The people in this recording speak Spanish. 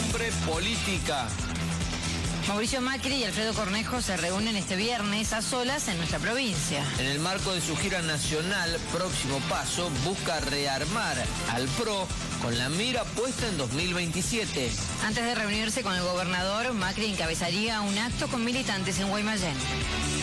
cumbre política. Mauricio Macri y Alfredo Cornejo se reúnen este viernes a solas en nuestra provincia. En el marco de su gira nacional, Próximo Paso busca rearmar al PRO con la mira puesta en 2027. Antes de reunirse con el gobernador, Macri encabezaría un acto con militantes en Guaymallén.